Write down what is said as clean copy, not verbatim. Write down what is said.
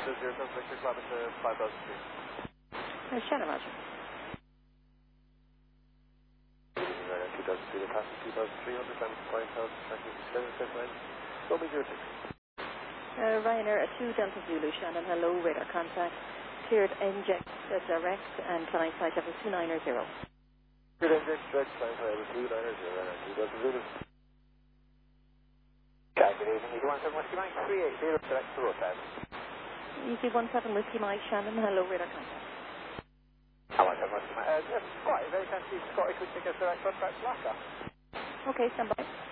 Victor, climb to 5,000 feet. Shannon, Roger. 2,000 feet, passing 2,300, climbing to 5,000, tracking 779. Don't be your 6. Ryanair, 2 Delta Zulu, Shannon, hello, radar contact. Cleared inject direct and climb flight level 290. Cleared inject direct, climb flight level 290, Ryanair 2 Delta Zulu. Okay, good evening, Easy 17 Whiskey Mike, 380, select the road time. Easy 17 Whiskey Mike, Shannon, hello, radar contact. Hello, 17 Whiskey Mike, yes, Scotty, very fancy Scotty, could take us direct contact Blacker. Okay, stand by.